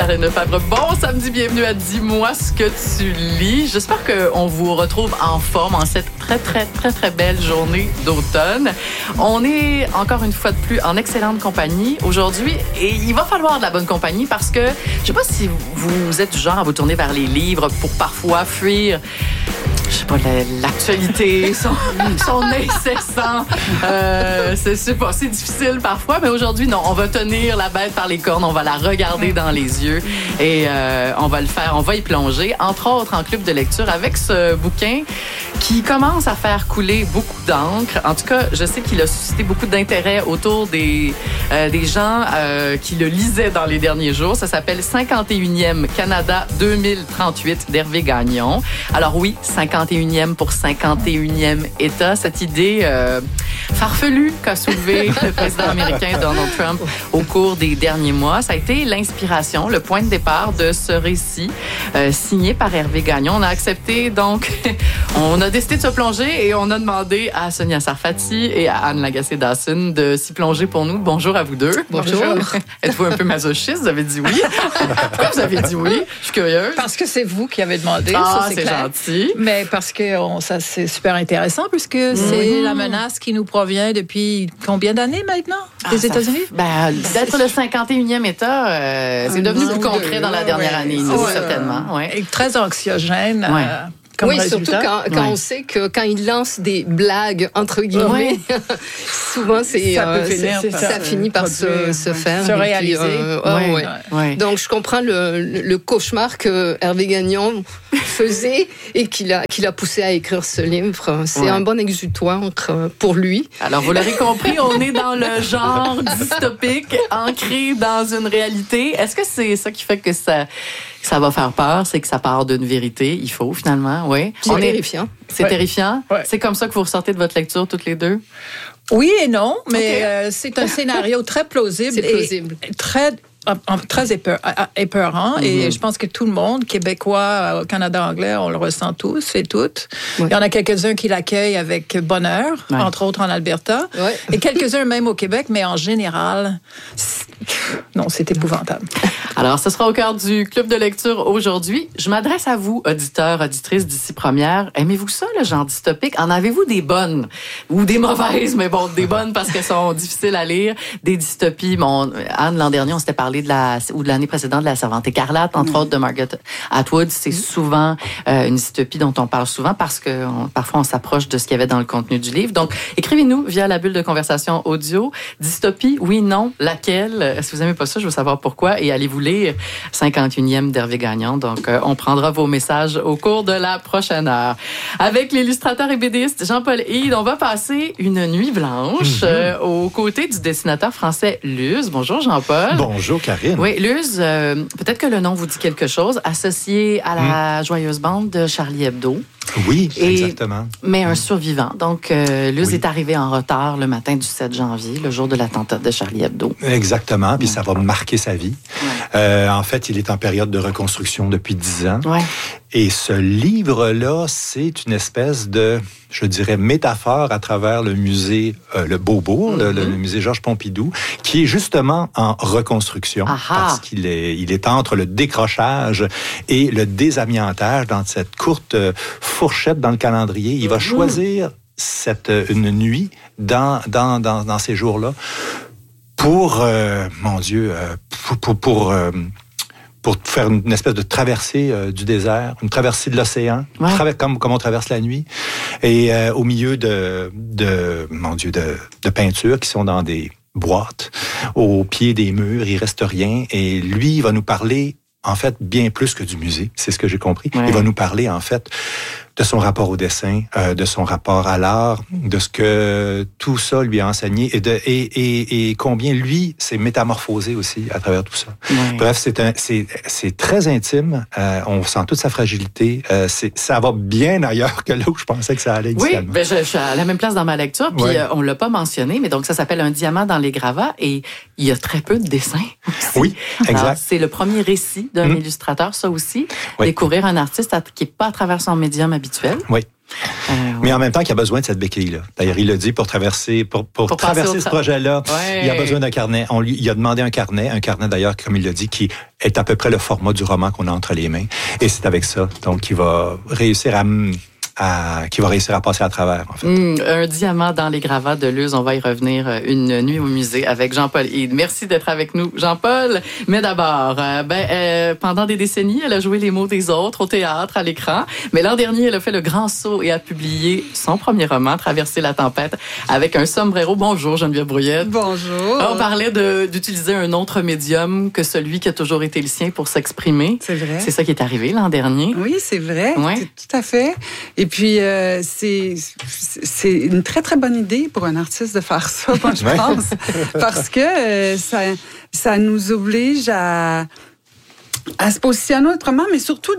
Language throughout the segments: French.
Karine Lefebvre. Bon samedi, bienvenue à Dis-moi ce que tu lis. J'espère qu'on vous retrouve en forme en cette très belle journée d'automne. On est encore une fois de plus en excellente compagnie aujourd'hui et il va falloir de la bonne compagnie parce que je sais pas si vous êtes du genre à vous tourner vers les livres pour parfois fuir l'actualité, son incessant. C'est difficile parfois, mais aujourd'hui, non, on va tenir la bête par les cornes, on va la regarder dans les yeux et on va le faire, on va y plonger, entre autres en club de lecture avec ce bouquin qui commence à faire couler beaucoup d'encre. En tout cas, je sais qu'il a suscité beaucoup d'intérêt autour des gens qui le lisaient dans les derniers jours. Ça s'appelle 51e Canada 2038 d'Hervé Gagnon. Alors oui, 51e pour 51e État. Cette idée farfelue qu'a soulevée le président américain Donald Trump au cours des derniers mois. Ça a été l'inspiration, le point de départ de ce récit signé par Hervé Gagnon. On a accepté donc, on a décidé de se plonger et on a demandé à Sonia Sarfati et à Anne Lagacé-Dawson de s'y plonger pour nous. Bonjour à vous deux. Bonjour. Êtes-vous un peu masochiste? Vous avez dit oui. Pourquoi vous avez dit oui? Je suis curieuse. Parce que c'est vous qui avez demandé. Ah, ça, c'est clair. gentil. Mais parce que ça, c'est super intéressant puisque c'est la menace qui nous provient depuis combien d'années maintenant des États-Unis? D'être le 51e État, c'est devenu plus concret dans la dernière année, certainement. Ouais. Et très anxiogène. Ouais. Comme oui, résultat. surtout quand on sait que quand il lance des blagues, entre guillemets, souvent ça finit par se faire. Se réaliser. Donc, je comprends le cauchemar que Hervé Gagnon faisait et qu'il a poussé à écrire ce livre. C'est un bon exutoire pour lui. Alors, vous l'aurez compris, on est dans le genre dystopique, ancré dans une réalité. Est-ce que c'est ça qui fait que ça va faire peur, c'est que ça part d'une vérité, il faut finalement, oui. C'est terrifiant. C'est terrifiant? Ouais. C'est comme ça que vous ressortez de votre lecture toutes les deux? Oui et non, mais c'est un scénario très plausible. C'est plausible. Et très épeurant. Et je pense que tout le monde, Québécois, au Canada anglais, on le ressent tous et toutes. Il y en a quelques-uns qui l'accueillent avec bonheur, entre autres en Alberta. Et quelques-uns même au Québec, mais en général, non, c'est épouvantable. Alors, ce sera au cœur du club de lecture aujourd'hui. Je m'adresse à vous, auditeurs, auditrices d'ici première. Aimez-vous ça, le genre dystopique? En avez-vous des bonnes ou des mauvaises, mais bon, des bonnes parce qu'elles sont difficiles à lire, des dystopies. Bon, Anne, l'an dernier, on s'était parlé de l'année précédente de La Servante écarlate, entre autres de Margaret Atwood. C'est souvent une dystopie dont on parle souvent parce que parfois on s'approche de ce qu'il y avait dans le contenu du livre. Donc, écrivez-nous via la bulle de conversation audio. Dystopie, oui, non, laquelle? Est-ce que vous n'aimez pas ça? Je veux savoir pourquoi. Et allez-vous lire 51e d'Hervé Gagnon. Donc, on prendra vos messages au cours de la prochaine heure. Avec l'illustrateur et BDiste Jean-Paul Hyde, on va passer une nuit blanche aux côtés du dessinateur français Luz. Bonjour Jean-Paul. Bonjour Karine. Oui, Luz, peut-être que le nom vous dit quelque chose, associé à la joyeuse bande de Charlie Hebdo. Oui, exactement. Mais un survivant. Donc, Luz est arrivé en retard le matin du 7 janvier, le jour de l'attentat de Charlie Hebdo. Exactement, puis ça va marquer sa vie. En fait, il est en période de reconstruction depuis 10 ans. Ouais. Et ce livre-là, c'est une espèce de, je dirais, métaphore à travers le musée Le Beaubourg, le musée Georges Pompidou, qui est justement en reconstruction. Parce qu'il est entre le décrochage et le désamiantage dans cette courte fourchette dans le calendrier. Il va choisir une nuit dans ces jours-là pour faire une espèce de traversée du désert, une traversée de l'océan, comme on traverse la nuit, et au milieu de peintures qui sont dans des boîtes, au pied des murs, il reste rien, et lui, il va nous parler, en fait, bien plus que du musée, c'est ce que j'ai compris. Il va nous parler, en fait, de son rapport au dessin, de son rapport à l'art, de ce que tout ça lui a enseigné et combien lui s'est métamorphosé aussi à travers tout ça. Ouais. Bref, c'est très intime. On sent toute sa fragilité. Ça va bien ailleurs que là où je pensais que ça allait initialement. Oui, je suis à la même place dans ma lecture, puis on l'a pas mentionné, mais donc ça s'appelle Un diamant dans les gravats et il y a très peu de dessins aussi. Oui, exact. Alors, c'est le premier récit d'un illustrateur, ça aussi. Découvrir un artiste qui n'est pas à travers son médium habituel. Oui. Mais en même temps, qu'il a besoin de cette béquille-là. D'ailleurs, il l'a dit, pour traverser ce projet-là, il a besoin d'un carnet. Il a demandé un carnet d'ailleurs, comme il l'a dit, qui est à peu près le format du roman qu'on a entre les mains. Et c'est avec ça, donc, qu'il va réussir à passer à travers, en fait. Un diamant dans les gravats de Luz. On va y revenir une nuit au musée avec Jean-Paul Hyde. Merci d'être avec nous, Jean-Paul. Mais d'abord, pendant des décennies, elle a joué les mots des autres au théâtre, à l'écran. Mais l'an dernier, elle a fait le grand saut et a publié son premier roman, Traverser la tempête, avec un sombrero. Bonjour, Geneviève Brouillette. Bonjour. On parlait d'utiliser un autre médium que celui qui a toujours été le sien pour s'exprimer. C'est vrai. C'est ça qui est arrivé l'an dernier. Oui, c'est vrai. Ouais. Tout à fait. Et puis, c'est une très, très bonne idée pour un artiste de faire ça, moi, je pense. Parce que ça nous oblige à se positionner autrement, mais surtout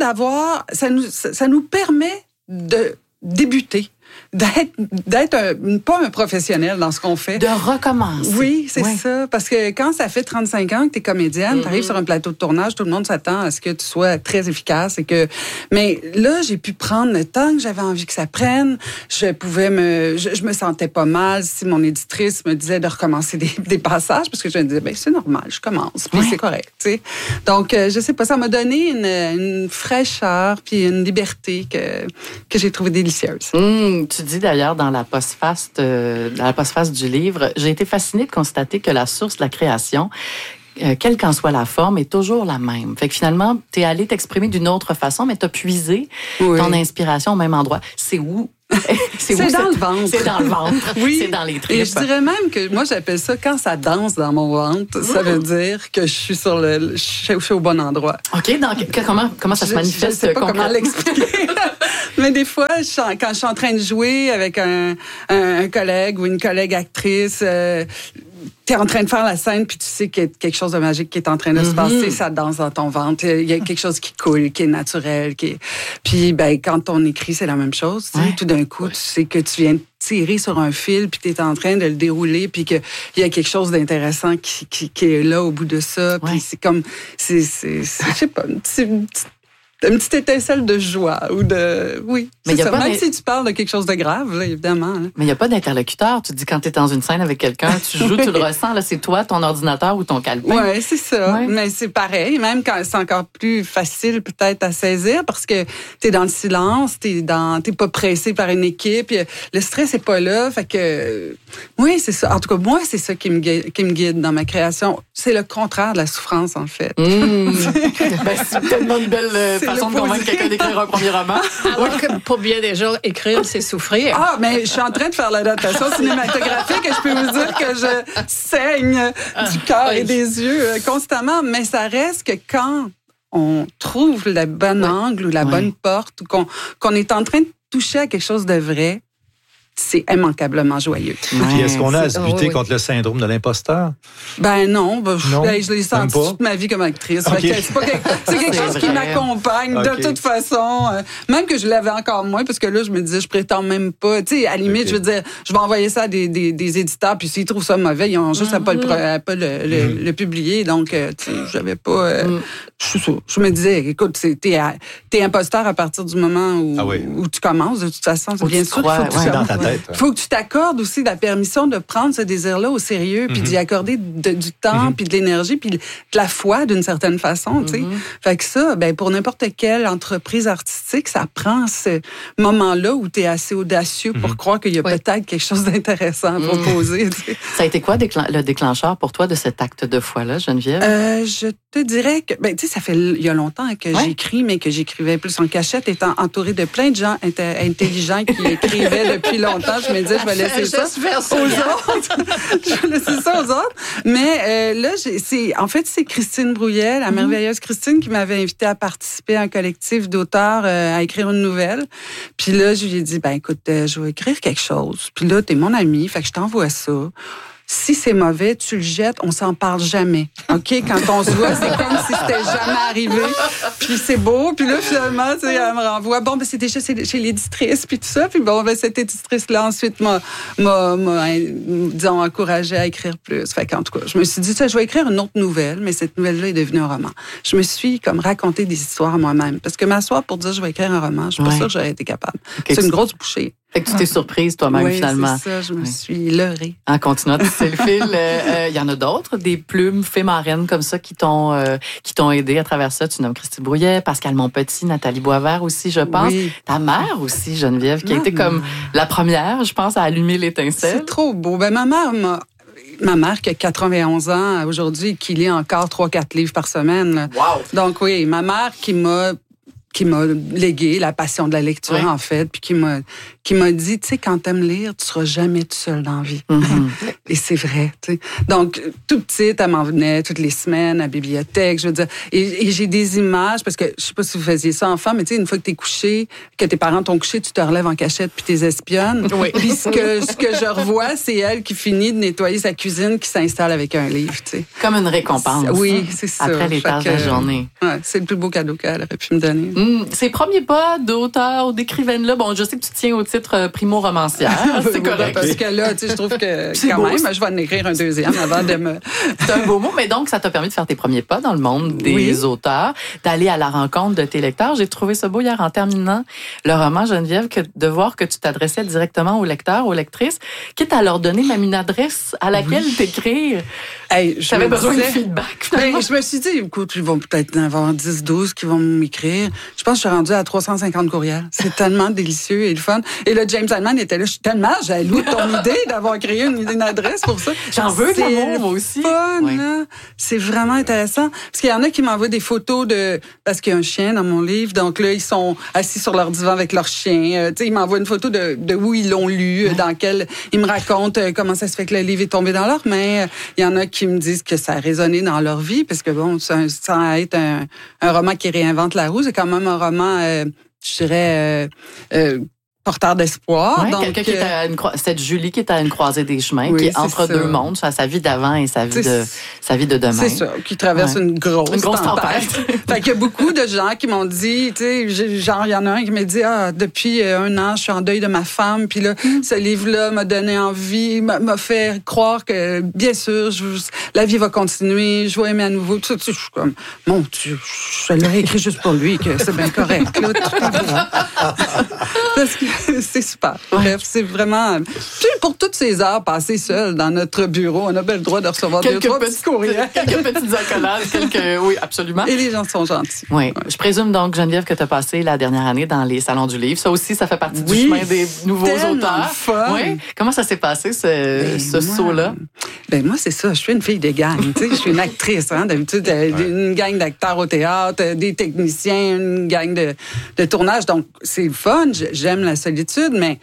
ça nous permet de débuter. D'être pas un professionnel dans ce qu'on fait. De recommencer. Oui, c'est ça. Parce que quand ça fait 35 ans que tu es comédienne, tu arrives sur un plateau de tournage, tout le monde s'attend à ce que tu sois très efficace. Mais là, j'ai pu prendre le temps que j'avais envie que ça prenne. Je me sentais pas mal si mon éditrice me disait de recommencer des passages, parce que je me disais, c'est normal, je commence, puis c'est correct. T'sais. Donc, je sais pas, ça m'a donné une fraîcheur puis une liberté que j'ai trouvée délicieuse. Tu dis d'ailleurs dans la postface du livre, j'ai été fascinée de constater que la source de la création, quelle qu'en soit la forme, est toujours la même. Fait que finalement, t'es allé t'exprimer d'une autre façon, mais t'as puisé ton inspiration au même endroit. C'est où? C'est dans le ventre. C'est dans le ventre. Oui. C'est dans les tripes. Et je dirais même que moi, j'appelle ça quand ça danse dans mon ventre. Ça veut dire que je suis au bon endroit. OK. Donc, comment ça se manifeste? Je sais pas comment l'expliquer. Mais des fois, quand je suis en train de jouer avec un collègue ou une collègue actrice, t'es en train de faire la scène, puis tu sais qu'il y a quelque chose de magique qui est en train de se passer, ça danse dans ton ventre. Il y a quelque chose qui coule, qui est naturel. Puis, quand on écrit, c'est la même chose. Ouais. Tout d'un coup, tu sais que tu viens de tirer sur un fil, puis t'es en train de le dérouler, puis qu'il y a quelque chose d'intéressant qui est là au bout de ça. Puis c'est comme... je sais pas, une petite étincelle de joie ou de... Oui, mais c'est ça. Même si tu parles de quelque chose de grave, là, évidemment. Là. Mais il n'y a pas d'interlocuteur. Tu dis quand tu es dans une scène avec quelqu'un, tu joues, tu le ressens. Là, c'est toi, ton ordinateur ou ton calepin. Oui, c'est ça. Ouais. Mais c'est pareil. Même quand c'est encore plus facile peut-être à saisir parce que tu es dans le silence, t'es pas pressé par une équipe. Le stress n'est pas là. Fait que... Oui, c'est ça. En tout cas, moi, c'est ça qui me guide dans ma création. C'est le contraire de la souffrance, en fait. C'est tellement une belle... façon de convaincre quelqu'un d'écrire un premier roman. Alors que pour bien des gens, écrire, c'est souffrir. Ah, mais je suis en train de faire l'adaptation cinématographique et je peux vous dire que je saigne du cœur et des yeux constamment. Mais ça reste que quand on trouve le bon angle ou la bonne porte, ou qu'on est en train de toucher à quelque chose de vrai, c'est immanquablement joyeux. Puis est-ce qu'on a à se buter contre le syndrome de l'imposteur? Non. Je l'ai senti toute ma vie comme actrice. Okay. C'est quelque chose qui m'accompagne de toute façon. Même que je l'avais encore moins, parce que là, je me disais, je prétends même pas. Tu sais, à la limite, je veux dire, je vais envoyer ça à des éditeurs, puis s'ils trouvent ça mauvais, ils ont juste à pas le publier. Donc, tu sais, j'avais pas... Je me disais, écoute, t'es imposteur à partir du moment où tu commences. De toute façon, bien sûr, il faut que tu t'accordes aussi la permission de prendre ce désir-là au sérieux, puis d'y accorder du temps, puis de l'énergie, puis de la foi d'une certaine façon. Tu sais. Fait que ça, pour n'importe quelle entreprise artistique, ça prend ce moment-là où tu es assez audacieux pour croire qu'il y a peut-être quelque chose d'intéressant à proposer. Tu sais. Ça a été quoi le déclencheur pour toi de cet acte de foi-là, Geneviève? Je te dirais que, tu sais, ça fait il y a longtemps que j'écris, mais que j'écrivais plus en cachette, étant entourée de plein de gens intelligents qui écrivaient depuis longtemps. Je me disais, je vais laisser ça aux autres. Je vais laisser ça aux autres. Mais là, c'est Christine Brouillet, la merveilleuse Christine, qui m'avait invitée à participer à un collectif d'auteurs à écrire une nouvelle. Puis là, je lui ai dit, écoute, je vais écrire quelque chose. Puis là, t'es mon amie, fait que je t'envoie ça. si c'est mauvais, tu le jettes, on s'en parle jamais. OK? Quand on se voit, c'est comme si c'était jamais arrivé. Puis c'est beau. Puis là, finalement, tu sais, elle me renvoie. Bon, ben c'est déjà chez l'éditrice, puis tout ça. Puis bon, ben cette éditrice-là, ensuite, m'a disons, encouragée à écrire plus. Fait qu'en tout cas, je me suis dit, je vais écrire une autre nouvelle, mais cette nouvelle-là est devenue un roman. Je me suis comme raconté des histoires à moi-même. Parce que m'asseoir pour dire, je vais écrire un roman, je suis pas sûre que j'aurais été capable. Okay, c'est une grosse bouchée. Fait que tu t'es surprise toi-même, finalement. Oui, c'est ça, je me suis leurrée. En continuant de tisser le fil, il y en a d'autres, des plumes fées marraines comme ça qui t'ont aidé à travers ça. Tu nommes Christy Brouillet, Pascal Monpetit, Nathalie Boisvert aussi, je pense. Oui. Ta mère aussi, Geneviève, qui a été comme la première, je pense, à allumer l'étincelle. C'est trop beau. Ben, ma mère qui a 91 ans aujourd'hui, qui lit encore 3-4 livres par semaine. Là. Wow! Donc oui, ma mère qui m'a légué la passion de la lecture, en fait, puis qui m'a dit, tu sais, quand t'aimes lire, tu seras jamais tout seul dans la vie. Mm-hmm. Et c'est vrai, tu sais. Donc, toute petite, elle m'en venait toutes les semaines à la bibliothèque, je veux dire. Et j'ai des images, parce que je sais pas si vous faisiez ça enfant, mais tu sais, une fois que t'es couché, que tes parents t'ont couché, tu te relèves en cachette puis t'es espionnes. Oui. Puis ce que je revois, c'est elle qui finit de nettoyer sa cuisine, qui s'installe avec un livre, tu sais. Comme une récompense. Oui, c'est ça. Après les tâches de la journée. Ouais, c'est le plus beau cadeau qu'elle aurait pu me donner. Ses premiers pas d'auteur ou d'écrivaine-là, bon, je sais que tu tiens au titre primo-romancière, c'est correct. Parce que là, tu sais, je trouve que quand beau, même, je vais en écrire un deuxième avant de me... C'est un beau mot, mais donc, ça t'a permis de faire tes premiers pas dans le monde des auteurs, d'aller à la rencontre de tes lecteurs. J'ai trouvé ça beau hier en terminant le roman, Geneviève, de voir que tu t'adressais directement aux lecteurs, aux lectrices, quitte à leur donner même une adresse à laquelle t'écrire. Hey, j'avais besoin de feedback. Ben, je me suis dit, écoute, ils vont peut-être en avoir 10-12 qui vont m'écrire. Je pense que je suis rendue à 350 courriels. C'est tellement délicieux et le fun. Et là, James Allman était là. Je suis tellement jaloux de ton idée d'avoir créé une adresse pour ça. J'en veux de l'amour, moi aussi. Fun, là. C'est vraiment intéressant. Parce qu'il y en a qui m'envoient des photos parce qu'il y a un chien dans mon livre. Donc là, ils sont assis sur leur divan avec leur chien. Tu sais, ils m'envoient une photo de où ils l'ont lu, dans lequel ils me racontent comment ça se fait que le livre est tombé dans leurs mains. Il y en a qui me disent que ça a résonné dans leur vie, parce que bon, sans être un roman qui réinvente la roue, c'est quand même un roman, je dirais, porteur d'espoir. Ouais, donc, quelqu'un qui est cette Julie qui est à une croisée des chemins, qui est entre deux mondes, sa vie d'avant et sa vie de demain. C'est ça, qui traverse une grosse tempête. Fait qu'il y a beaucoup de gens qui m'ont dit, tu sais, genre, il y en a un qui m'a dit, depuis 1 an, je suis en deuil de ma femme, puis là, ce livre-là m'a donné envie, m'a fait croire que, bien sûr, la vie va continuer, je vais aimer à nouveau. Tout ça, je suis comme, mon Dieu, je l'aurais écrit juste pour lui, que c'est bien correct, là, tout est bon. Parce que c'est super. Bref, c'est vraiment... Puis pour toutes ces heures passées seules dans notre bureau, on a bien le droit de recevoir quelques petits courriels. Quelques petites accolades, oui, absolument. Et les gens sont gentils. Oui. Ouais. Je présume donc, Geneviève, que tu as passé la dernière année dans les salons du livre. Ça aussi, ça fait partie du chemin des nouveaux auteurs. Fun. Oui. Comment ça s'est passé, ce saut-là? Ben moi, c'est ça. Je suis une fille de gang. Je suis une actrice. D'habitude, une gang d'acteurs au théâtre, des techniciens, une gang de tournage. Donc, c'est le fun. J'aime la solitude, mais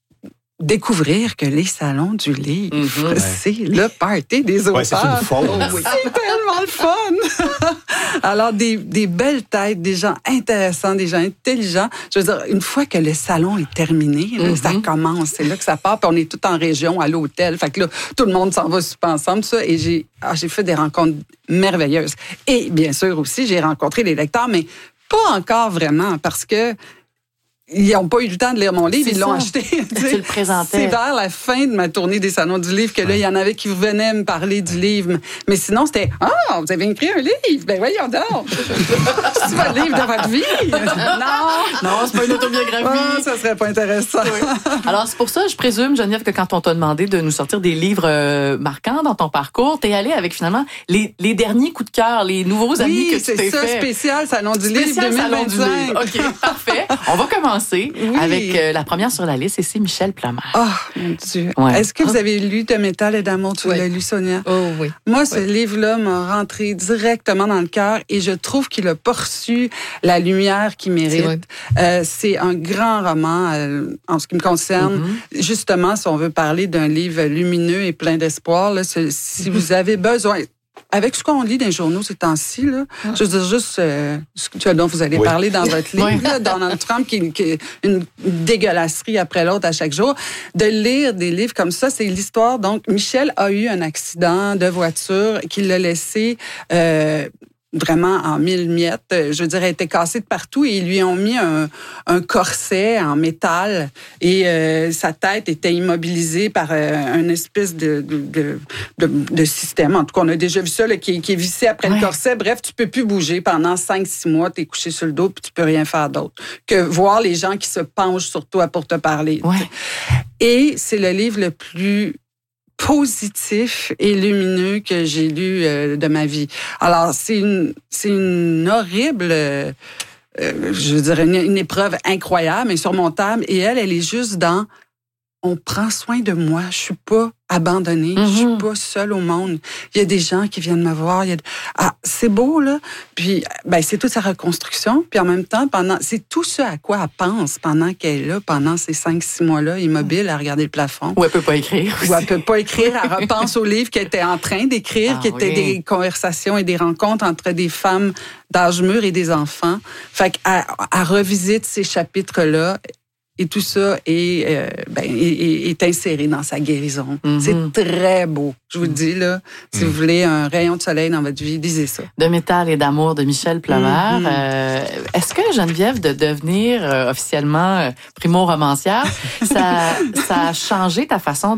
découvrir que les salons du livre, c'est le party des auteurs. Ouais, c'est une faute. C'est tellement le fun. Alors, des belles têtes, des gens intéressants, des gens intelligents. Je veux dire, une fois que le salon est terminé, là, ça commence. C'est là que ça part. Puis on est tout en région, à l'hôtel. Fait que là, tout le monde s'en va super ensemble. Ça, et j'ai fait des rencontres merveilleuses. Et bien sûr aussi, j'ai rencontré les lecteurs, mais pas encore vraiment, parce que ils n'ont pas eu le temps de lire mon livre, ils l'ont acheté. Tu le présentais. C'est vers la fin de ma tournée des salons du livre que là, il y en avait qui venaient me parler du livre. Mais sinon, c'était « Ah, vous avez écrit un livre? Ben voyons donc! C'est pas le livre de votre vie? » Non, c'est pas une autobiographie. Ah, ça serait pas intéressant. Oui. Alors, c'est pour ça, je présume, Geneviève, que quand on t'a demandé de nous sortir des livres marquants dans ton parcours, t'es allée avec finalement les derniers coups de cœur, les nouveaux amis que tu t'es fait. Oui, c'est ça, spécial Salon du livre 2025. OK, parfait. On va commencer avec la première sur la liste, et c'est Michel Plomer. Oh, mon Dieu. Ouais. Est-ce que vous avez lu De métal et d'amour? Tu l'as lu, Sonia? Oh, oui. Moi, ce livre-là m'a rentré directement dans le cœur et je trouve qu'il a pas reçu la lumière qu'il mérite. C'est un grand roman en ce qui me concerne. Justement, si on veut parler d'un livre lumineux et plein d'espoir, là, si vous avez besoin... avec ce qu'on lit dans les journaux ces temps-ci, là, je veux dire juste ce dont vous allez parler dans votre livre, là, Donald Trump, qui est une dégueulasserie après l'autre à chaque jour, de lire des livres comme ça, c'est l'histoire. Donc, Michel a eu un accident de voiture qui l'a laissé vraiment en mille miettes. Je veux dire, elle était cassée de partout et ils lui ont mis un corset en métal et sa tête était immobilisée par une espèce de système. En tout cas, on a déjà vu ça, là, qui est vissé après le corset. Bref, tu peux plus bouger pendant 5-6 mois. Tu es couché sur le dos puis tu peux rien faire d'autre que voir les gens qui se penchent sur toi pour te parler. Ouais. Et c'est le livre le plus positif et lumineux que j'ai lu de ma vie. Alors, c'est une horrible, je dirais, une épreuve incroyable, insurmontable, et elle est juste dans on prend soin de moi, je suis pas abandonnée, je suis pas seule au monde. Il y a des gens qui viennent me voir, c'est beau là. Puis c'est toute sa reconstruction, puis en même temps c'est tout ce à quoi elle pense pendant qu'elle est là, pendant ces 5-6 mois-là, immobile à regarder le plafond. Ou elle peut pas écrire. Ou elle peut pas écrire, elle repense aux livres qu'elle était en train d'écrire, qui étaient des conversations et des rencontres entre des femmes d'âge mûr et des enfants. Fait qu'elle revisite ces chapitres-là. Et tout ça est inséré dans sa guérison. C'est très beau. Je vous le dis, là, si vous voulez un rayon de soleil dans votre vie, lisez ça. De métal et d'amour de Michel Plomer. Est-ce que, Geneviève, de devenir officiellement primo-romancière, ça a changé ta façon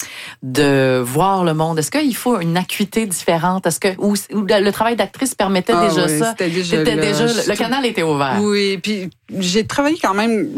de voir le monde? Est-ce qu'il faut une acuité différente? Est-ce que ou le travail d'actrice permettait déjà ça? C'était déjà le canal était ouvert. Oui, puis j'ai travaillé quand même...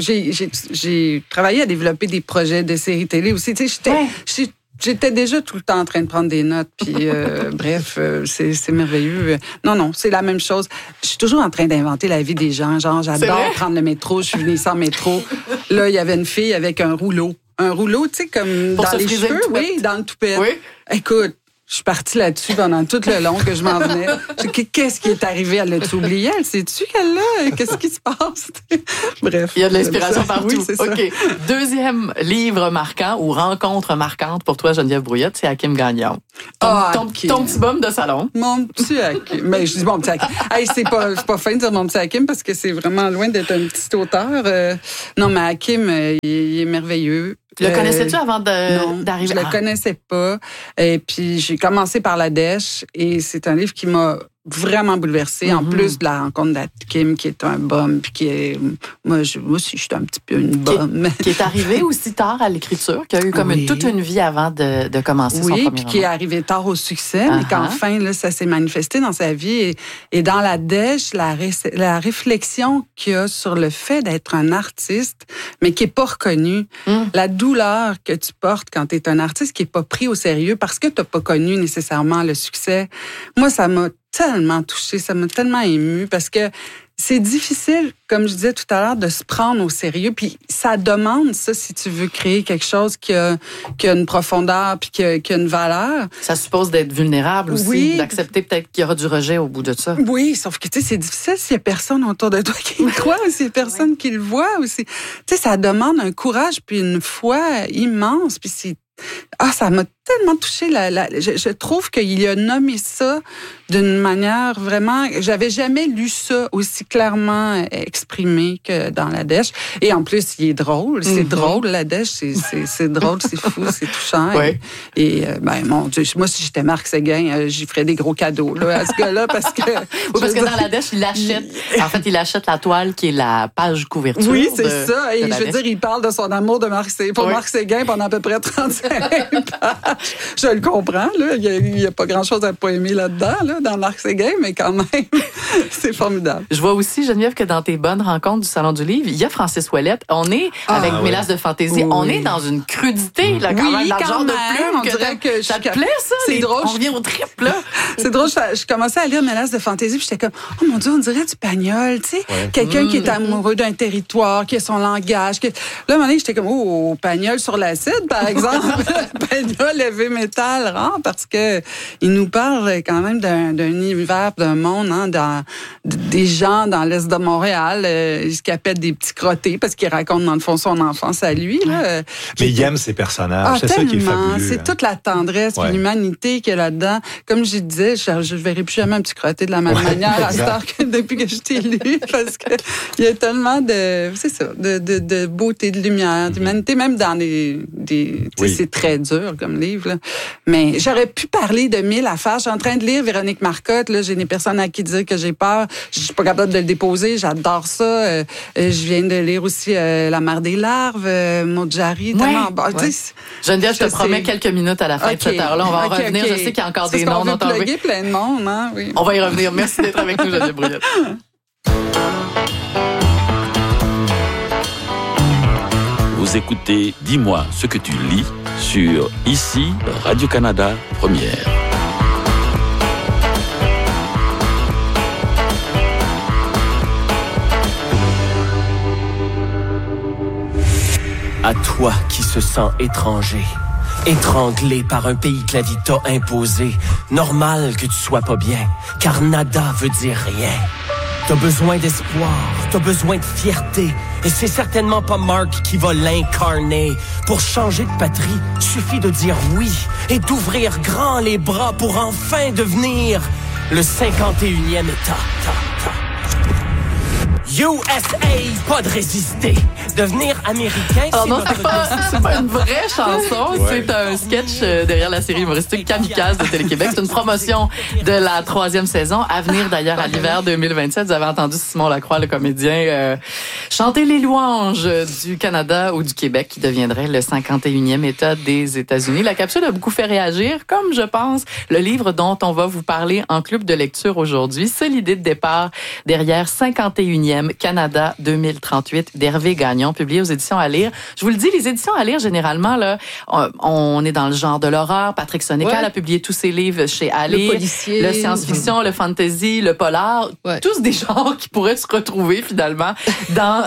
J'ai travaillé à développer des projets de séries télé aussi. Tu sais, j'étais déjà tout le temps en train de prendre des notes. Puis, bref, c'est merveilleux. Non, c'est la même chose. Je suis toujours en train d'inventer la vie des gens. Genre, j'adore prendre le métro. Je suis venue sans métro. Là, il y avait une fille avec un rouleau. Un rouleau, tu sais, comme pour dans les cheveux. Oui, dans le toupette. Oui. Écoute, je suis partie là-dessus pendant tout le long que je m'en venais. Qu'est-ce qui est arrivé? Elle l'a-tu oublié? Elle sait-tu qu'elle l'a? Qu'est-ce qui se passe? Bref. Il y a de l'inspiration partout. Oui, c'est ça. OK. Deuxième livre marquant ou rencontre marquante pour toi, Geneviève Brouillette, c'est Hakim Gagnon. Ton petit bum de salon. Mon petit Hakim. Mais je dis mon petit Hakim. Hey, c'est pas fin de dire mon petit Hakim parce que c'est vraiment loin d'être un petit auteur. Non, mais Hakim, il est merveilleux. Le connaissais-tu avant d'arriver? Non, je le connaissais pas. Et puis, j'ai commencé par La Dèche et c'est un livre qui m'a vraiment bouleversée, en plus de la rencontre d'Hakim, qui est un bum, puis qui est... Moi aussi, je suis un petit peu une bum. Qui est arrivé aussi tard à l'écriture, qui a eu comme toute une vie avant de commencer son premier roman. Oui, puis qui est arrivé tard au succès, mais qu'enfin, là, ça s'est manifesté dans sa vie. Et dans La Dèche, la réflexion qu'il y a sur le fait d'être un artiste, mais qui est pas reconnu, la douleur que tu portes quand tu es un artiste qui est pas pris au sérieux parce que tu n'as pas connu nécessairement le succès. Moi, ça m'a tellement touchée, ça m'a tellement émue parce que c'est difficile, comme je disais tout à l'heure, de se prendre au sérieux. Puis ça demande ça si tu veux créer quelque chose qui a une profondeur puis qui a une valeur. Ça suppose d'être vulnérable aussi, d'accepter peut-être qu'il y aura du rejet au bout de ça. Oui, sauf que tu sais, c'est difficile s'il y a personne autour de toi qui le croit ou s'il y a personne qui le voit aussi. Tu sais, ça demande un courage puis une foi immense. Puis ça m'a tellement touchée. Je trouve qu'il a nommé ça d'une manière vraiment... J'avais jamais lu ça aussi clairement exprimé que dans La Dèche. Et en plus, il est drôle. C'est drôle, La Dèche. C'est drôle, c'est fou, c'est touchant. Oui. Et mon Dieu, moi, si j'étais Marc Séguin, j'y ferais des gros cadeaux là, à ce gars-là parce que... parce que dans La Dèche, il achète la toile qui est la page couverture. Oui, c'est ça. Et je veux dire, il parle de son amour de Marc Séguin pendant à peu près 35 pages. Je le comprends, là. Il n'y a pas grand-chose à pas aimer là-dedans, là, dans Marc Séguin, mais quand même, c'est formidable. Je vois aussi, Geneviève, que dans tes bonnes rencontres du Salon du Livre, il y a Francis Ouellette. On est avec Mélasse de fantaisie. On est dans une crudité, là, quand même, dans le genre de plume. On dirait que ça te plaît, ça? C'est drôle. On revient au trip, là. C'est drôle. Je commençais à lire Mélasse de fantaisie, puis j'étais comme, oh mon Dieu, on dirait du Pagnol, tu sais. Quelqu'un qui est amoureux d'un territoire, qui a son langage. Là, à un moment donné, j'étais comme, oh, Pagnol sur l'acide, par exemple. là, le heavy metal rare parce que il nous parle quand même d'un univers, d'un monde, des gens dans l'est de Montréal, ce qu'il appelle des petits crottés parce qu'il raconte dans le fond son enfance à lui. Là, mais il aime ses personnages, c'est ça qui est fabuleux. C'est toute la tendresse, l'humanité qu'il y a là-dedans. Comme je disais, je verrai plus jamais un petit crotté de la même manière à Star que depuis que je t'ai lu parce que il y a tellement de beauté, de lumière, d'humanité, même dans c'est très dur comme livre. Là. Mais j'aurais pu parler de 1000 affaires. Je suis en train de lire Véronique Marcotte. Là, j'ai des personnes à qui dire que j'ai peur. Je suis pas capable de le déposer. J'adore ça. Je viens de lire aussi La mer des larves, Maud-Jarry. Geneviève, je te promets quelques minutes à la fin de cette heure-là. On va en revenir. Je sais qu'il y a encore des noms dont on veut plein de monde. Hein? Oui. On va y revenir. Merci d'être avec nous, Geneviève Brouillette. Vous écoutez Dis-moi ce que tu lis sur ici Radio-Canada Première. À toi qui se sens étranger, étranglé par un pays que la vie t'a imposé, normal que tu sois pas bien, car nada veut dire rien. T'as besoin d'espoir, t'as besoin de fierté, et c'est certainement pas Mark qui va l'incarner. Pour changer de patrie, suffit de dire oui et d'ouvrir grand les bras pour enfin devenir le 51e État. USA, pas de résister. Devenir américain, alors non, c'est pas une vraie chanson. Ouais. C'est un sketch derrière la série humoristique Kamikaze de Télé-Québec. C'est une promotion de la 3e saison. À venir d'ailleurs à l'hiver 2027. Vous avez entendu Simon Lacroix, le comédien, chanter les louanges du Canada ou du Québec qui deviendrait le 51e État des États-Unis. La capsule a beaucoup fait réagir, comme je pense le livre dont on va vous parler en club de lecture aujourd'hui. C'est l'idée de départ derrière 51e Canada 2038 d'Hervé Gagnon, publié aux éditions à lire. Je vous le dis, les éditions à lire, généralement, là, on est dans le genre de l'horreur. Patrick Sénécal a publié tous ses livres chez à lire. Le policier. Le science-fiction, le fantasy, le polar. Ouais. Tous des genres qui pourraient se retrouver, finalement, dans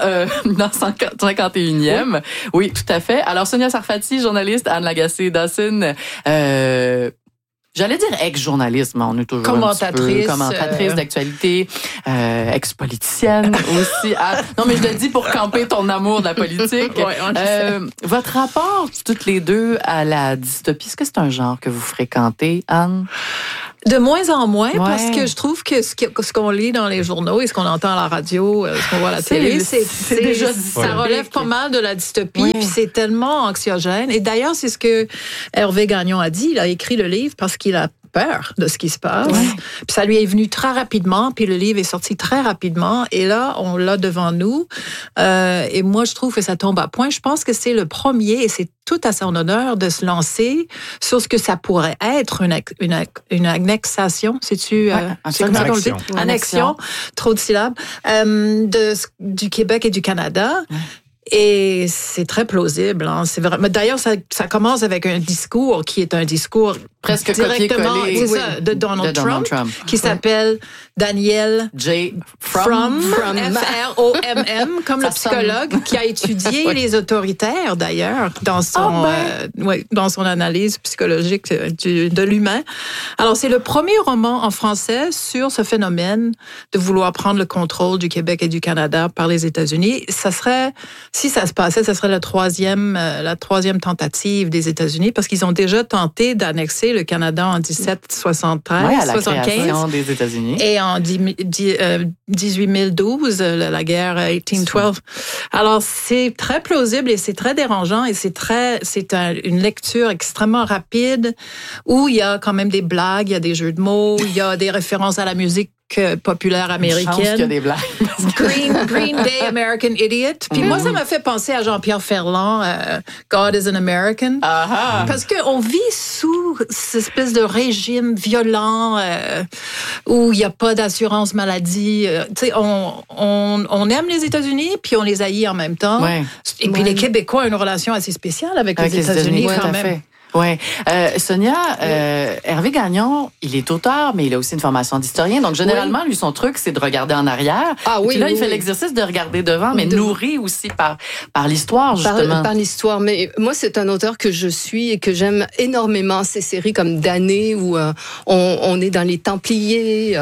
51e. Oui, tout à fait. Alors, Sonia Sarfati, journaliste, Anne Lagacé-Dawson, j'allais dire ex-journaliste, mais on est toujours commentatrice d'actualité, ex-politicienne aussi. Non, mais je le dis pour camper ton amour de la politique. Votre rapport, toutes les deux, à la dystopie, est-ce que c'est un genre que vous fréquentez, Anne? De moins en moins, parce que je trouve que ce qu'on lit dans les journaux et ce qu'on entend à la radio, ce qu'on voit à la télé, c'est déjà ça relève pas mal de la dystopie, puis c'est tellement anxiogène. Et d'ailleurs, c'est ce que Hervé Gagnon a dit. Il a écrit le livre parce qu'il a peur de ce qui se passe. Ouais. Puis ça lui est venu très rapidement, puis le livre est sorti très rapidement, et là, on l'a devant nous. Et moi, je trouve que ça tombe à point. Je pense que c'est le premier, et c'est tout à son honneur de se lancer sur ce que ça pourrait être une annexation. C'est-tu... c'est comme ça qu'on le dit? Annexion. Trop de syllabes. Du Québec et du Canada. Ouais. Et c'est très plausible. Hein. C'est vrai. Mais d'ailleurs, ça commence avec un discours qui est un discours presque copié-collé de Donald Trump, qui s'appelle Daniel J. Fromm, F-R-O-M-M, comme le psychologue qui a étudié les autoritaires, d'ailleurs, dans son analyse psychologique de l'humain. Alors, c'est le premier roman en français sur ce phénomène de vouloir prendre le contrôle du Québec et du Canada par les États-Unis. Ça serait... Si ça se passait, ça serait la troisième tentative des États-Unis, parce qu'ils ont déjà tenté d'annexer le Canada en 1773, à la création des États-Unis. Et en 1812, la guerre 1812. Alors, c'est très plausible et c'est très dérangeant et c'est une lecture extrêmement rapide où il y a quand même des blagues, il y a des jeux de mots, il y a des références à la musique populaire américaine. Je pense qu'il y a des blagues. Green Day, American Idiot. Puis moi, ça m'a fait penser à Jean-Pierre Ferland, God is an American. Parce qu'on vit sous cette espèce de régime violent où il n'y a pas d'assurance maladie. Tu sais, on aime les États-Unis, puis on les haït en même temps. Ouais. Et puis les Québécois ont une relation assez spéciale avec les États-Unis quand même. Oui. Sonia, Hervé Gagnon, il est auteur, mais il a aussi une formation d'historien. Donc, généralement, lui, son truc, c'est de regarder en arrière. Ah oui. Puis là, il fait l'exercice de regarder devant, mais nourri aussi par l'histoire, justement. Par l'histoire. Mais moi, c'est un auteur que je suis et que j'aime énormément. Ces séries comme Damnés, où on est dans les Templiers,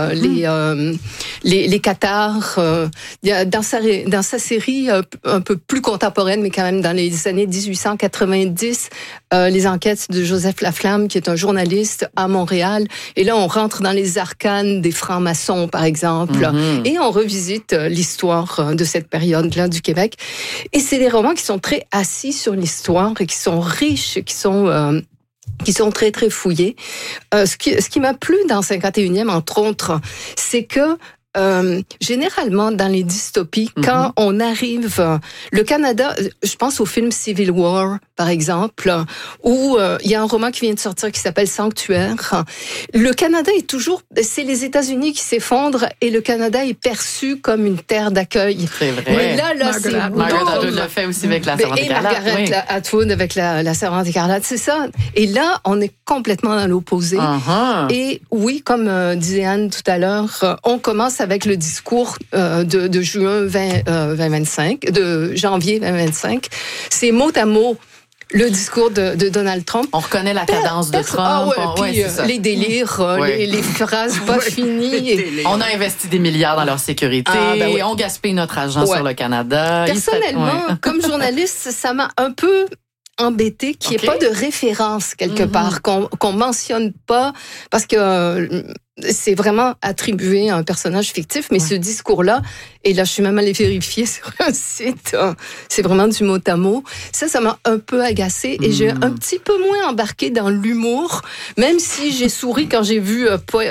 les Cathares. Dans sa série un peu plus contemporaine, mais quand même dans les années 1890, les enquêtes de Joseph Laflamme, qui est un journaliste à Montréal. Et là, on rentre dans les arcanes des francs-maçons, par exemple, et on revisite l'histoire de cette période-là du Québec. Et c'est des romans qui sont très assis sur l'histoire et qui sont riches, qui sont très, très fouillés. Ce qui m'a plu dans 51e, entre autres, c'est que généralement, dans les dystopies, quand on arrive, le Canada, je pense au film Civil War, par exemple, où il y a un roman qui vient de sortir qui s'appelle Sanctuaire. Le Canada est toujours, c'est les États-Unis qui s'effondrent et le Canada est perçu comme une terre d'accueil. C'est vrai. Mais là, c'est Margaret Atwood l'a fait aussi avec la Servante écarlate. Et Margaret Atwood avec la Servante écarlate, c'est ça. Et là, on est complètement dans l'opposé. Et oui, comme disait Anne tout à l'heure, on commence avec le discours de juin 2025, de janvier 2025. C'est mot à mot le discours de Donald Trump. On reconnaît la cadence de Trump. Puis les délires, les phrases pas finies. On a investi des milliards dans leur sécurité. On gaspille notre argent sur le Canada. Personnellement, comme journaliste, ça m'a un peu embêté qu'il n'y ait pas de référence quelque part, qu'on mentionne pas, parce que c'est vraiment attribué à un personnage fictif, mais ce discours-là, et là je suis même allée vérifier sur un site, c'est vraiment du mot à mot. Ça m'a un peu agacée et j'ai un petit peu moins embarqué dans l'humour, même si j'ai souri quand j'ai vu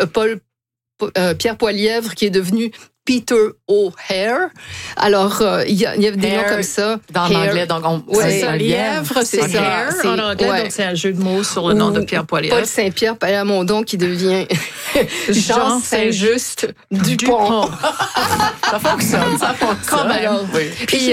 Pierre Poilievre qui est devenu Peter O'Hare. Alors, il y a des noms comme ça. Dans l'anglais, donc c'est ça. Lièvre, c'est ça. En anglais, donc c'est un jeu de mots sur le nom de Pierre Poilievre. Paul Saint-Pierre Plamondon qui devient Jean Saint-Just Dupont. Ça fonctionne. Quand même. Puis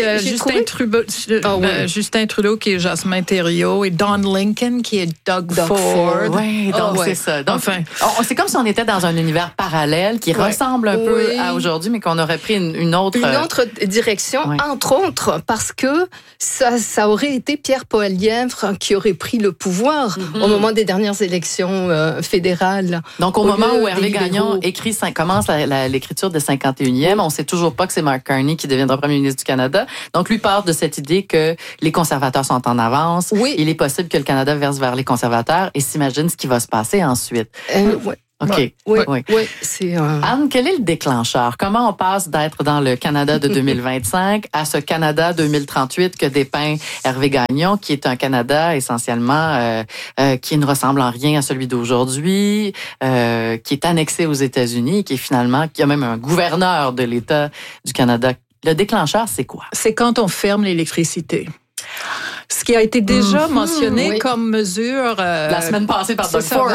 Justin Trudeau qui est Jasmin Thériault et Don Lincoln qui est Doug Ford. Oui, donc c'est ça. Donc, c'est comme si on était dans un univers parallèle qui ressemble un peu à aujourd'hui, mais qu'on aurait pris une autre direction, entre autres, parce que ça aurait été Pierre Poilievre qui aurait pris le pouvoir au moment des dernières élections fédérales. Donc, au moment où Hervé Gagnon commence l'écriture de 51e, on sait toujours pas que c'est Mark Carney qui deviendra premier ministre du Canada. Donc, lui part de cette idée que les conservateurs sont en avance. Il est possible que le Canada verse vers les conservateurs et s'imagine ce qui va se passer ensuite. OK. Oui. C'est Anne, quel est le déclencheur? Comment on passe d'être dans le Canada de 2025 à ce Canada 2038 que dépeint Hervé Gagnon, qui est un Canada essentiellement qui ne ressemble en rien à celui d'aujourd'hui, qui est annexé aux États-Unis, qui a même un gouverneur de l'État du Canada. Le déclencheur, c'est quoi? C'est quand on ferme l'électricité. Ce qui a été déjà mentionné comme mesure... la semaine passée par Doug Ford.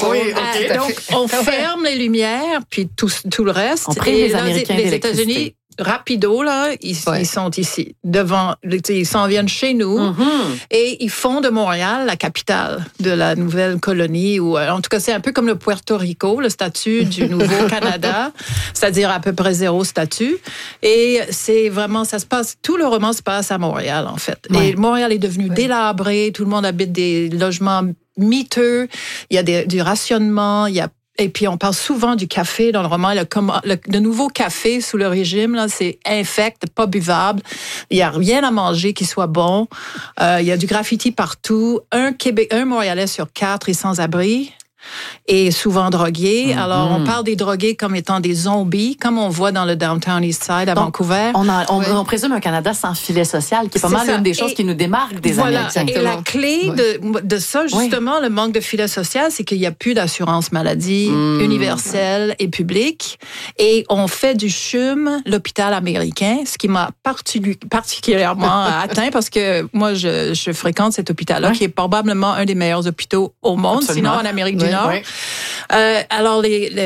Donc, on ferme les lumières, puis tout le reste. On prie les Américains les États-Unis, rapido, là, ils sont ici, devant, ils s'en viennent chez nous, et ils font de Montréal la capitale de la nouvelle colonie, ou en tout cas, c'est un peu comme le Puerto Rico, le statut du nouveau Canada, c'est-à-dire à peu près 0 statut. Et c'est vraiment, ça se passe, tout le roman se passe à Montréal, en fait. Et Montréal est devenu délabré, tout le monde habite des logements miteux, il y a du rationnement, et puis, on parle souvent du café dans le roman. Le nouveau café sous le régime, là, c'est infect, pas buvable. Il n'y a rien à manger qui soit bon. Il y a du graffiti partout. Un Montréalais sur 4 est sans abri et souvent drogué. Alors, on parle des drogués comme étant des zombies, comme on voit dans le Downtown East Side à Vancouver. On présume un Canada sans filet social, qui est pas mal une des choses qui nous démarque des Américains. Et la clé de ça, justement, le manque de filet social, c'est qu'il n'y a plus d'assurance maladie universelle et publique. Et on fait du CHUM, l'hôpital américain, ce qui m'a particulièrement atteint, parce que moi, je fréquente cet hôpital-là, qui est probablement un des meilleurs hôpitaux au monde. Absolument. Sinon, en Amérique du Nord. Oui. Alors,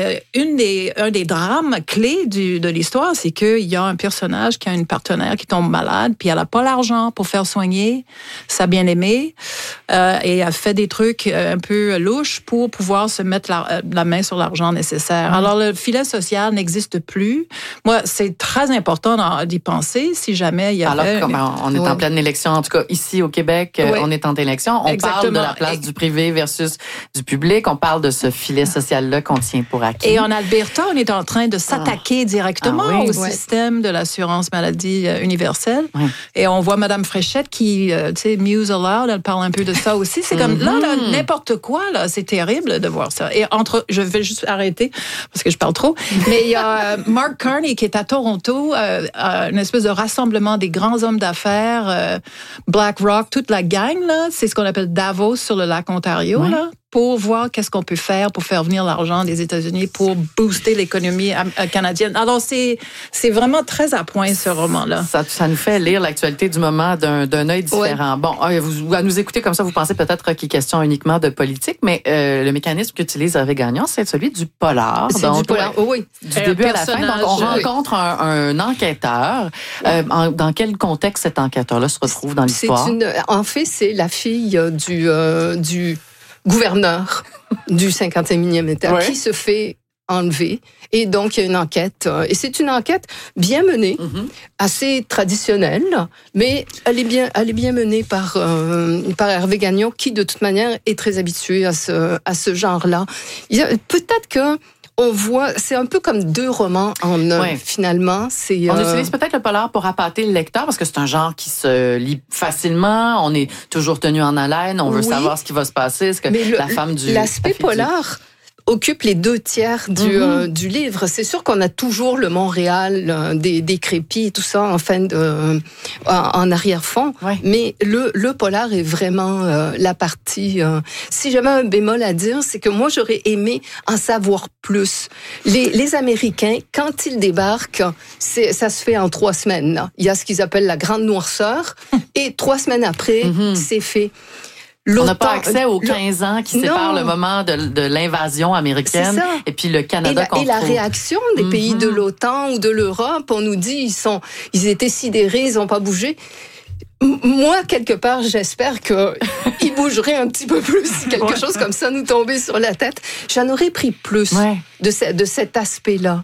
un des drames clés de l'histoire, c'est qu'il y a un personnage qui a une partenaire qui tombe malade, puis elle n'a pas l'argent pour faire soigner sa bien-aimée, et elle fait des trucs un peu louches pour pouvoir se mettre la main sur l'argent nécessaire. Alors, le filet social n'existe plus. Moi, c'est très important d'y penser si jamais il y avait... Alors, on est en pleine élection, en tout cas ici au Québec, on est en élection. On parle de la place du privé versus du public. On parle de ce filet social-là qu'on tient pour acquis. Et en Alberta, on est en train de s'attaquer directement au système de l'assurance maladie universelle. Oui. Et on voit Mme Fréchette qui, tu sais, muse aloud, elle parle un peu de ça aussi. C'est comme, là, n'importe quoi, là, c'est terrible de voir ça. Et je vais juste arrêter, parce que je parle trop, mais il y a Mark Carney qui est à Toronto, une espèce de rassemblement des grands hommes d'affaires, BlackRock, toute la gang, là, c'est ce qu'on appelle Davos sur le lac Ontario, là, pour voir qu'est-ce qu'on peut faire pour faire venir l'argent des États-Unis pour booster l'économie canadienne. Alors, c'est vraiment très à point, ce roman-là. Ça nous fait lire l'actualité du moment d'un œil différent. Ouais. Bon, vous à nous écouter comme ça, vous pensez peut-être qu'il est question uniquement de politique, mais le mécanisme qu'utilise Hervé Gagnon, c'est celui du polar. C'est du polar, oui. Du début à la fin. Donc, on rencontre un enquêteur. Dans quel contexte cet enquêteur-là se retrouve dans l'histoire? En fait, c'est la fille du gouverneur du 51e État qui se fait enlever. Et donc, il y a une enquête. Et c'est une enquête bien menée, assez traditionnelle, mais elle est bien menée par Hervé Gagnon, qui, de toute manière, est très habitué à ce genre-là. Peut-être que on voit, c'est un peu comme deux romans en un, finalement. On utilise peut-être le polar pour appâter le lecteur, parce que c'est un genre qui se lit facilement, on est toujours tenu en haleine, on veut savoir ce qui va se passer, ce que la femme du... L'aspect polar occupe les 2/3 du livre. C'est sûr qu'on a toujours le Montréal des crépis et tout ça en arrière-fond, mais le polar est vraiment la partie... si j'avais un bémol à dire, c'est que moi, j'aurais aimé en savoir plus. Les Américains, quand ils débarquent, ça se fait en 3 semaines. Là. Il y a ce qu'ils appellent la grande noirceur, et 3 semaines après, c'est fait. On n'a pas accès aux 15 ans qui séparent le moment de l'invasion américaine et puis le Canada et la réaction des pays de l'OTAN ou de l'Europe, on nous dit ils étaient sidérés, ils n'ont pas bougé. Moi, quelque part, j'espère qu'ils bougeraient un petit peu plus si quelque chose comme ça nous tombait sur la tête. J'en aurais pris plus de cet aspect-là.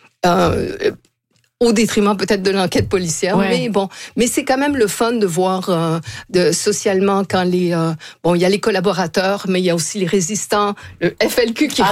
Au détriment peut-être de l'enquête policière, mais c'est quand même le fun de voir socialement quand il y a les collaborateurs, mais il y a aussi les résistants, le FLQ qui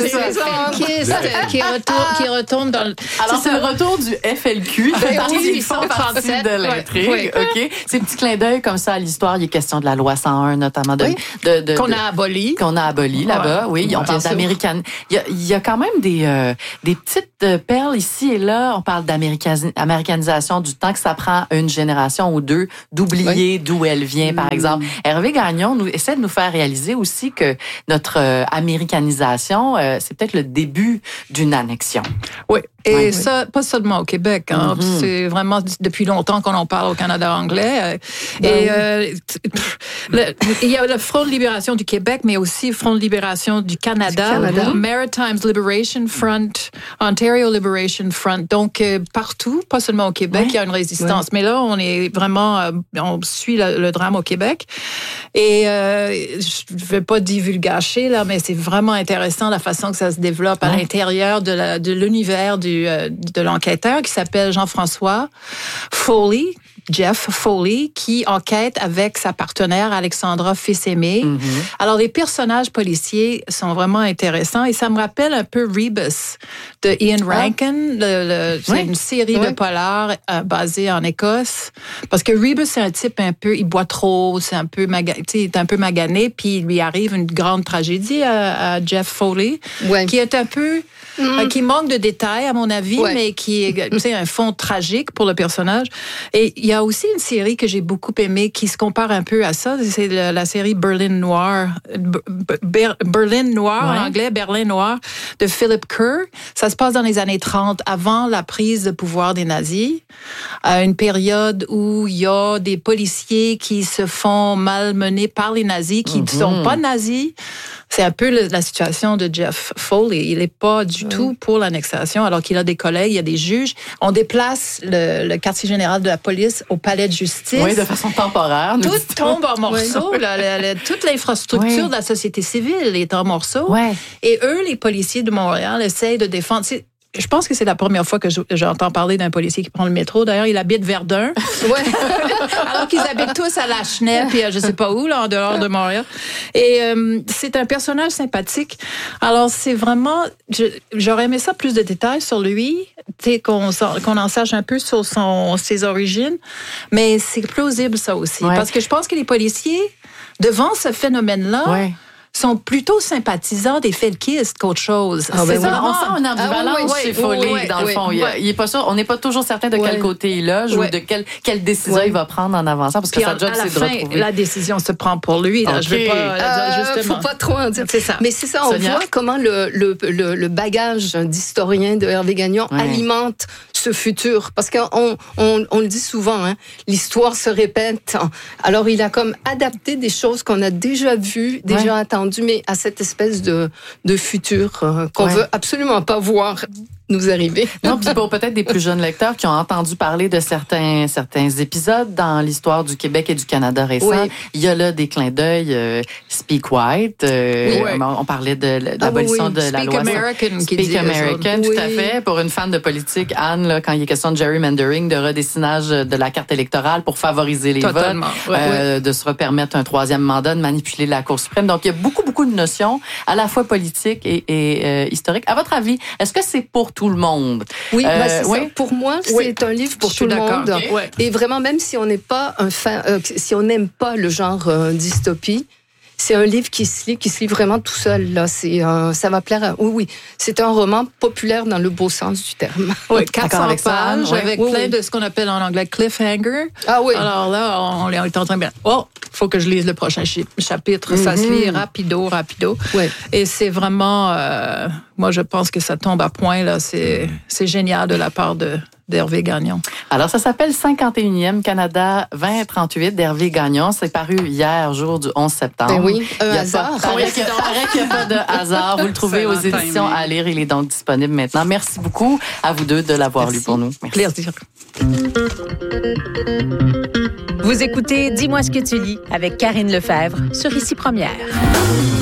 retourne dans le... Alors c'est le retour du FLQ, ils font partie de l'intrigue, ok. Ces petits clins d'œil comme ça à l'histoire, il est question de la loi 101 notamment qu'on a aboli là-bas, on parle d'américaine. Il y a quand même des petites perles ici et là, on parle d'américanisation, du temps que ça prend une génération ou deux d'oublier d'où elle vient, par exemple. Hervé Gagnon essaie de nous faire réaliser aussi que notre américanisation, c'est peut-être le début d'une annexion. Oui. Et ça, pas seulement au Québec. Hein. C'est vraiment depuis longtemps qu'on en parle au Canada anglais. Il y a le Front de libération du Québec, mais aussi le Front de libération du Canada. Maritimes Liberation Front, Ontario Liberation Front. Donc, partout, pas seulement au Québec, il y a une résistance. Mais là, on est vraiment, on suit le drame au Québec. Et je ne vais pas divulgacher, là, mais c'est vraiment intéressant la façon que ça se développe à l'intérieur de l'univers de l'enquêteur qui s'appelle Jean-François Foley, Jeff Foley, qui enquête avec sa partenaire Alexandra Fils-Aimé. Alors, les personnages policiers sont vraiment intéressants et ça me rappelle un peu Rebus de Ian Rankin. C'est une série de polars basée en Écosse. Parce que Rebus, c'est un type un peu, il boit trop, c'est un peu il est un peu magané, puis il lui arrive une grande tragédie à Jeff Foley, qui est un peu... qui manque de détails, à mon avis, mais qui est un fond tragique pour le personnage. Et il y a aussi une série que j'ai beaucoup aimée qui se compare un peu à ça. C'est la série Berlin Noir. Berlin Noir, en anglais, Berlin Noir, de Philip Kerr. Ça se passe dans les années 30, avant la prise de pouvoir des nazis. Une période où il y a des policiers qui se font malmener par les nazis, qui ne sont pas nazis. C'est un peu la situation de Jeff Foley. Il n'est pas du tout pour l'annexation, alors qu'il a des collègues, il y a des juges. On déplace le quartier général de la police au palais de justice. Oui, de façon temporaire. Tout tombe en morceaux. Toute l'infrastructure de la société civile est en morceaux. Ouais. Et eux, les policiers de Montréal, essayent de défendre... Je pense que c'est la première fois que j'entends parler d'un policier qui prend le métro. D'ailleurs, il habite Verdun. Ouais. Alors qu'ils habitent tous à Lachenay, puis je sais pas où, là, en dehors de Montréal. Et c'est un personnage sympathique. Alors, c'est vraiment... J'aurais aimé ça, plus de détails sur lui, qu'on en sache un peu sur ses origines. Mais c'est plausible, ça aussi. Ouais. Parce que je pense que les policiers, devant ce phénomène-là... sont plutôt sympathisants des felkistes qu'autre chose. C'est ça, on sent une ambivalence chez Foley, dans le fond. Il est pas sûr, on n'est pas toujours certain de quel côté il loge ou de quelle décision il va prendre en avançant, parce que sa job, c'est de retrouver. La décision se prend pour lui. Là, je vais pas, justement. Faut pas trop en dire. C'est ça. Mais c'est ça, on voit comment le bagage d'historien de Hervé Gagnon alimente ce futur. Parce qu'on le dit souvent, hein, l'histoire se répète. Alors, il a comme adapté des choses qu'on a déjà vues, déjà entendues, mais à cette espèce de futur qu'on veut absolument pas voir nous arriver. Non, puis pour peut-être des plus jeunes lecteurs qui ont entendu parler de certains épisodes dans l'histoire du Québec et du Canada récent, il y a là des clins d'œil. Speak White, on parlait de l'abolition de la loi. Speak American, tout à fait. Pour une fan de politique, Anne, là, quand il est question de gerrymandering, de redessinage de la carte électorale pour favoriser les votes, de se repermettre un troisième mandat, de manipuler la Cour suprême. Donc, il y a beaucoup de notions, à la fois politiques et historiques. À votre avis, est-ce que c'est pour tout le monde? Oui, c'est ça. Pour moi, c'est un livre pour tout le monde. Okay. Et vraiment, même si on n'est pas un fan, si on n'aime pas le genre dystopie, c'est un livre qui se lit vraiment tout seul. Là. Ça va plaire. Oui. C'est un roman populaire dans le beau sens du terme. Oui, 400 pages avec plein de ce qu'on appelle en anglais cliffhanger. Ah oui. Alors là, on est en train de... faut que je lise le prochain chapitre. Ça se lit rapido. Oui. Et c'est vraiment... moi, je pense que ça tombe à point. Là. C'est génial de la part d'Hervé Gagnon. Alors, ça s'appelle 51e Canada 2038 d'Hervé Gagnon. C'est paru hier, jour du 11 septembre. Ben oui, un hasard. Paraît qu'il n'y a pas de hasard. Vous le trouvez aux éditions à lire. Il est donc disponible maintenant. Merci beaucoup à vous deux de l'avoir lu pour nous. Merci. Plaisir. Vous écoutez Dis-moi ce que tu lis avec Karine Lefebvre sur Ici Première.